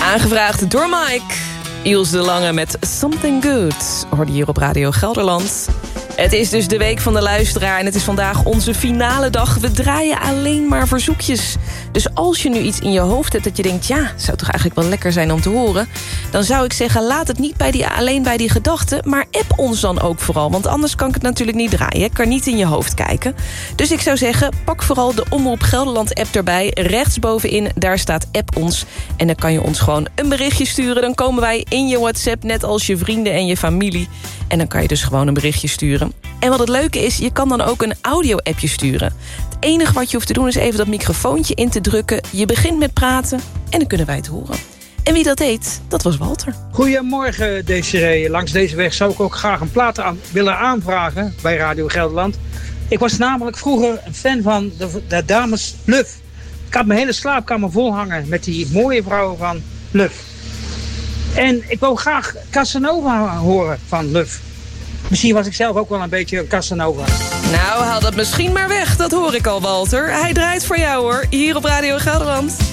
Aangevraagd door Mike. Iels de Lange met Something Good. Hoorde hier op Radio Gelderland. Het is dus de week van de luisteraar en het is vandaag onze finale dag. We draaien alleen maar verzoekjes. Dus als je nu iets in je hoofd hebt dat je denkt... ja, zou toch eigenlijk wel lekker zijn om te horen... dan zou ik zeggen, laat het niet alleen bij die gedachten... maar app ons dan ook vooral, want anders kan ik het natuurlijk niet draaien. Ik kan niet in je hoofd kijken. Dus ik zou zeggen, pak vooral de Omroep Gelderland-app erbij. Rechtsbovenin, daar staat app ons. En dan kan je ons gewoon een berichtje sturen. Dan komen wij in je WhatsApp, net als je vrienden en je familie. En dan kan je dus gewoon een berichtje sturen. En wat het leuke is, je kan dan ook een audio-appje sturen. Het enige wat je hoeft te doen is even dat microfoontje in te drukken. Je begint met praten en dan kunnen wij het horen. En wie dat deed, dat was Walter. Goedemorgen, Desiree. Langs deze weg zou ik ook graag een plaat willen aanvragen bij Radio Gelderland. Ik was namelijk vroeger een fan van de dames Luf. Ik had mijn hele slaapkamer vol hangen met die mooie vrouwen van Luf. En ik wou graag Casanova horen van Luf. Misschien was ik zelf ook wel een beetje een Casanova. Nou, haal dat misschien maar weg, dat hoor ik al, Walter. Hij draait voor jou, hoor, hier op Radio Gelderland.